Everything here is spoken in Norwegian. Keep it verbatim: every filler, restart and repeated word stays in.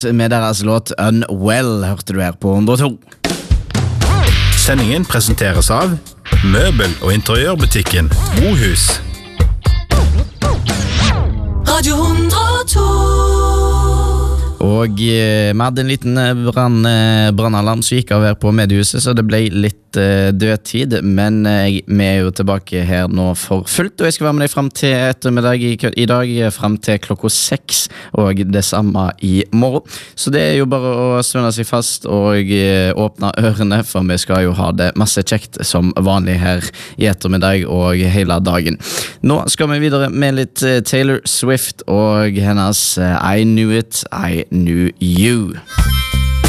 Med deres låt Unwell hørte du her på hundre og to. Sendingen presenteres av Møbel- og interiørbutikken Mohus. Radio hundre og to. Og eh, vi hadde en liten brann, eh, brannalarm som gikk av her på mediehuset, så det ble litt eh, dødtid, men eh, vi er jo tilbake her nå for fullt, og jeg skal være med deg frem til ettermiddag i, i dag, frem til klokka seks, og det samme i morgen. Så det er jo bare å svønne seg fast og eh, åpne ørene, for vi skal jo ha det masse kjekt som vanlig her i ettermiddag og hele dagen. Nå skal vi videre med litt eh, Taylor Swift og hennes eh, I Knew It, I Knew You.